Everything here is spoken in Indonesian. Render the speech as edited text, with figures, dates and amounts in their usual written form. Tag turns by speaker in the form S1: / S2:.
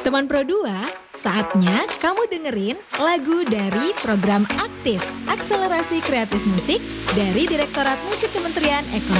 S1: Teman Pro 2, saatnya kamu dengerin lagu dari program Aktif, Akselerasi Kreatif Musik dari Direktorat Musik Kementerian Ekonomi